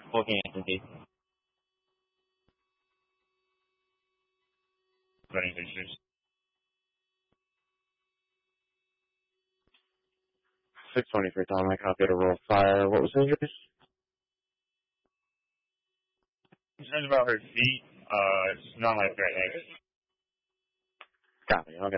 Looking at the 26. 623 Dominic, copy to roll fire. What was the injuries? Concerns about her feet. It's not like right legs. Copy, okay.